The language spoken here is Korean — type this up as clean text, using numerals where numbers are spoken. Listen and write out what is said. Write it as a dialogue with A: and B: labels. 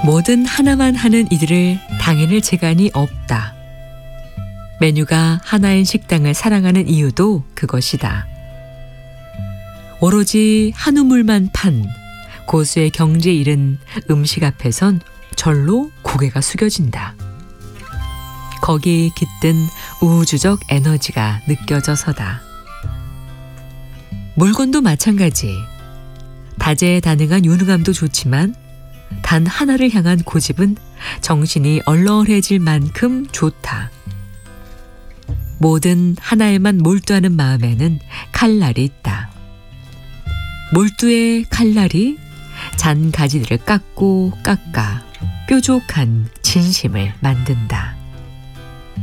A: 뭐든 하나만 하는 이들을 당해낼 재간이 없다. 메뉴가 하나인 식당을 사랑하는 이유도 그것이다. 오로지 한우물만 판 고수의 경지에 이른 음식 앞에선 절로 고개가 숙여진다. 거기 깃든 우주적 에너지가 느껴져서다. 물건도 마찬가지. 다재다능한 유능함도 좋지만 단 하나를 향한 고집은 정신이 얼얼해질 만큼 좋다. 뭐든 하나에만 몰두하는 마음에는 칼날이 있다. 몰두의 칼날이 잔 가지들을 깎고 깎아 뾰족한 진심을 만든다.